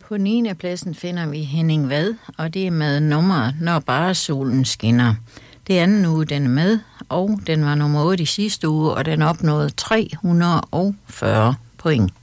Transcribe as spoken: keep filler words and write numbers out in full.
På niende pladsen finder vi Henning Vad, og det er med nummeret Når bare solen skinner. Det er anden uge, den er med, og den var nummer otte i sidste uge, og den opnåede tre hundrede og fyrre point.